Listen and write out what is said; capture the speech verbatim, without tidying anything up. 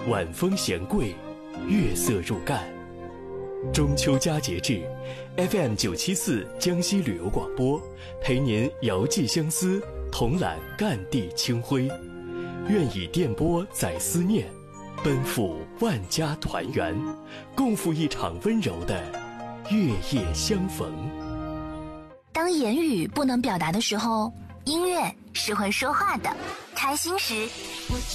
晚风闲桂，月色入干。中秋佳节至 ，F M 九七四江西旅游广播陪您遥寄相思，同揽赣地清辉。愿以电波载思念，奔赴万家团圆，共赴一场温柔的月夜相逢。 当言语不能表达的时候，音乐是会说话的。开心时